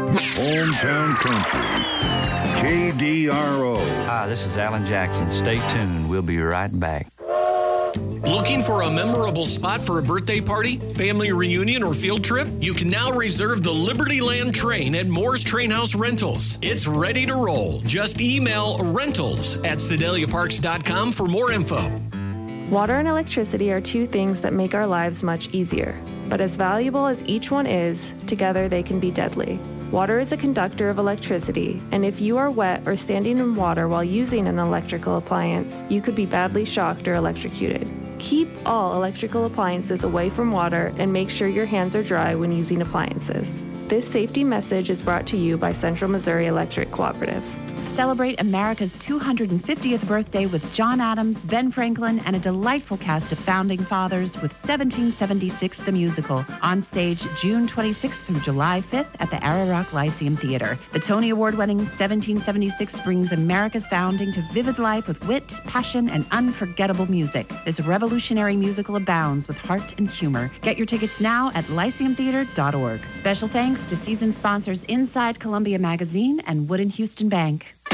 Hometown Country, KDRO. Hi, this is Alan Jackson. Stay tuned. We'll be right back. Looking for a memorable spot for a birthday party, family reunion, or field trip? You can now reserve the Liberty Land train at Moore's Train House Rentals. It's ready to roll. Just email rentals@sedeliaparks.com for more info. Water and electricity are two things that make our lives much easier. But as valuable as each one is, together they can be deadly. Water is a conductor of electricity, and if you are wet or standing in water while using an electrical appliance, you could be badly shocked or electrocuted. Keep all electrical appliances away from water and make sure your hands are dry when using appliances. This safety message is brought to you by Central Missouri Electric Cooperative. Celebrate America's 250th birthday with John Adams, Ben Franklin, and a delightful cast of founding fathers with 1776 the Musical, on stage June 26th through July 5th at the Ararock Lyceum Theater. The Tony Award-winning 1776 brings America's founding to vivid life with wit, passion, and unforgettable music. This revolutionary musical abounds with heart and humor. Get your tickets now at lyceumtheater.org. Special thanks to season sponsors Inside Columbia Magazine and Wood & Houston Bank.